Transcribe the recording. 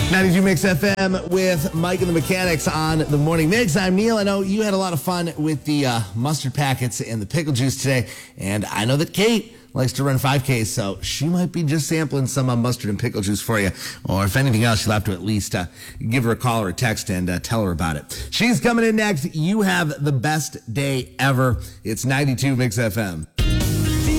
92 Mix FM with Mike and the Mechanics on the Morning Mix. I'm Neil. I know you had a lot of fun with the mustard packets and the pickle juice today, and I know that Kate likes to run 5Ks, so she might be just sampling some mustard and pickle juice for you. Or if anything else, you'll have to at least give her a call or a text and tell her about it. She's coming in next. You have the best day ever. It's 92 Mix FM.